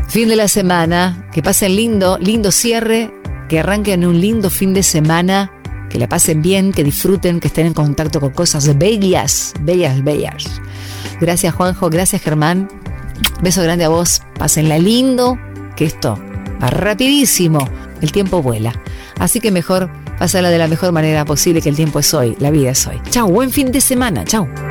Fin de la semana, que pasen lindo cierre, que arranquen un lindo fin de semana, que la pasen bien, que disfruten, que estén en contacto con cosas bellas. Gracias Juanjo, gracias Germán. Beso grande a vos, pásenla lindo, que esto va rapidísimo, el tiempo vuela. Así que mejor pasarla de la mejor manera posible, que el tiempo es hoy, la vida es hoy. Chau, buen fin de semana, chau.